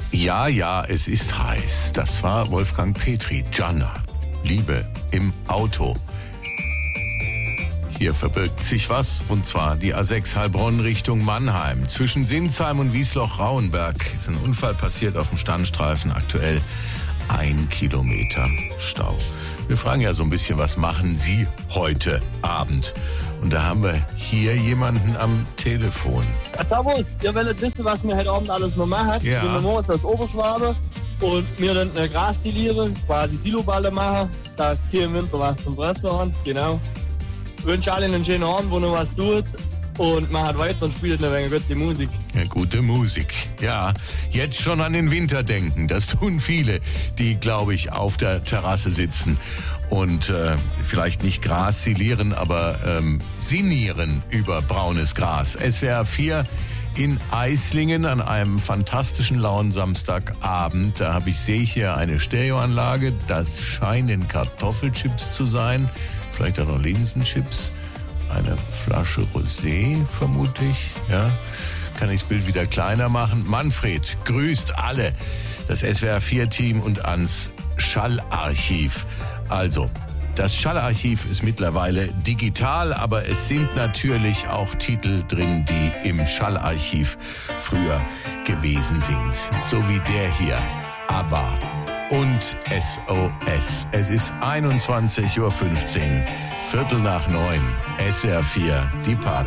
Ja, ja, es ist heiß. Das war Wolfgang Petri, Gianna. Liebe im Auto. Hier verbirgt sich was, und zwar die A6 Heilbronn Richtung Mannheim. Zwischen Sinsheim und Wiesloch-Rauenberg ist ein Unfall passiert auf dem Standstreifen. Aktuell 1 Kilometer Stau. Wir fragen ja so ein bisschen, was machen Sie heute Abend? Und da haben wir hier jemanden am Telefon. Servus, ihr wollt wissen, was wir heute Abend alles noch machen. Ja. Wir machen aus Oberschwabe und wir dann eine Grasstiliere, quasi Siloballe machen, dass hier im Winter was zum Fressen haben. Genau. Ich wünsche allen einen schönen Abend, wo noch was tut. Und man hat weiter und spielt eine Menge gute Musik. Ja, gute Musik. Ja, jetzt schon an den Winter denken. Das tun viele, die, glaube ich, auf der Terrasse sitzen und vielleicht nicht Gras silieren, aber sinnieren über braunes Gras. SWR 4 in Eislingen an einem fantastischen lauen Samstagabend. Da sehe ich hier eine Stereoanlage. Das scheinen Kartoffelchips zu sein. Vielleicht auch noch Linsenchips. Eine Flasche Rosé, vermute ich. Ja, kann ich das Bild wieder kleiner machen. Manfred grüßt alle, das SWR4-Team und ans Schallarchiv. Also, das Schallarchiv ist mittlerweile digital, aber es sind natürlich auch Titel drin, die im Schallarchiv früher gewesen sind. So wie der hier, ABBA und SOS. Es ist 21:15 Uhr, 8:45, SWR 4, die Party.